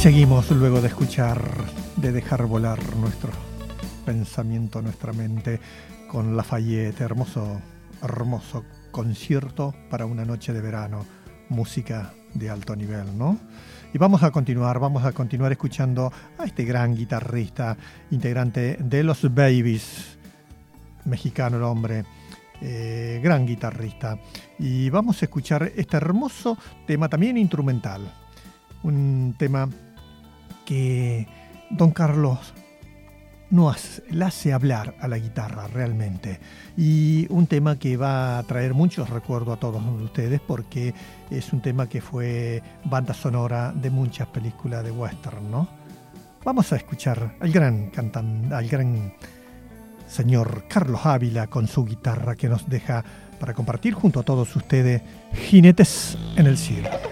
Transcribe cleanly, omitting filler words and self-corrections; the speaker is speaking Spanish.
seguimos luego de escuchar, de dejar volar nuestro pensamiento, nuestra mente con Lafayette, hermoso concierto para una noche de verano, música de alto nivel, ¿no? Y vamos a continuar escuchando a este gran guitarrista, integrante de los Babies, mexicano el hombre, gran guitarrista. Y vamos a escuchar este hermoso tema también instrumental, un tema que Don Carlos la hace hablar a la guitarra realmente, y un tema que va a traer muchos recuerdos a todos ustedes porque es un tema que fue banda sonora de muchas películas de western, ¿no? Vamos a escuchar al gran señor Carlos Ávila con su guitarra que nos deja para compartir junto a todos ustedes Jinetes en el Cielo.